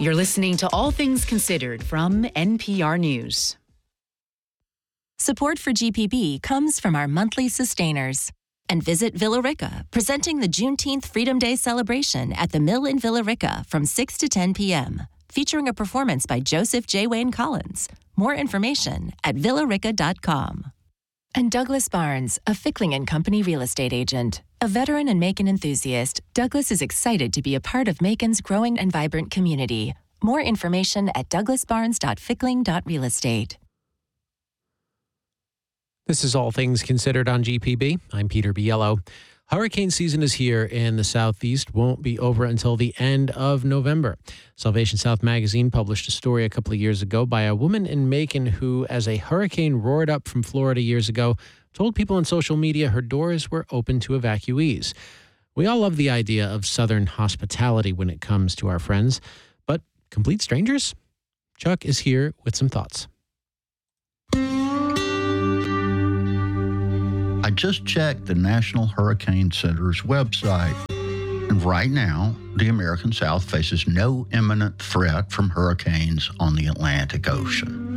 You're listening to All Things Considered from NPR News. Support for GPB comes from our monthly sustainers. And visit Villa Rica, presenting the Juneteenth Freedom Day celebration at the Mill in Villa Rica from 6 to 10 p.m., featuring a performance by Joseph J. Wayne Collins. More information at villarica.com. And Douglas Barnes, a Fickling & Company real estate agent. A veteran and Macon enthusiast, Douglas is excited to be a part of Macon's growing and vibrant community. More information at douglasbarnes.fickling.realestate. This is All Things Considered on GPB. I'm Peter Biello. Hurricane season is here, and the Southeast won't be over until the end of November. Salvation South magazine published a story a couple of years ago by a woman in Macon who, as a hurricane roared up from Florida years ago, told people on social media her doors were open to evacuees. We all love the idea of Southern hospitality when it comes to our friends, but complete strangers? Chuck is here with some thoughts. I just checked the National Hurricane Center's website, and right now, the American South faces no imminent threat from hurricanes on the Atlantic Ocean.